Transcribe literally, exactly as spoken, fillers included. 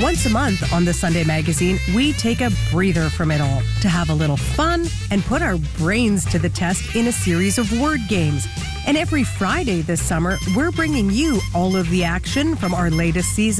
Once a month on the Sunday Magazine, we take a breather from it all to have a little fun and put our brains to the test in a series of word games. And every Friday this summer, we're bringing you all of the action from our latest season.